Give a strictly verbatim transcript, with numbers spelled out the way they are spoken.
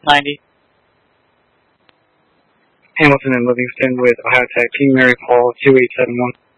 ninety. Hamilton and Livingston with Ohio Tech, King Mary Paul two eight seven one.